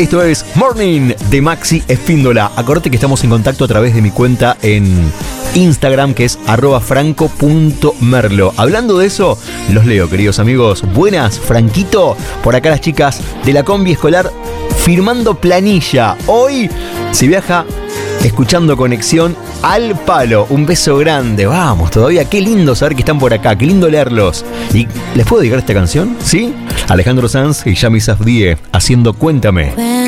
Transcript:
Esto es Morning de Maxi Espíndola. Acordate que estamos en contacto a través de mi cuenta en Instagram, que es @franco.merlo. Hablando de eso, los leo, queridos amigos. Buenas, Franquito. Por acá las chicas de la combi escolar firmando planilla. Hoy se viaja escuchando Conexión al Palo. Un beso grande. Vamos, todavía. Qué lindo saber que están por acá. Qué lindo leerlos. ¿Y les puedo dedicar esta canción? ¿Sí? Alejandro Sanz y Yami Safdie haciendo Cuéntame.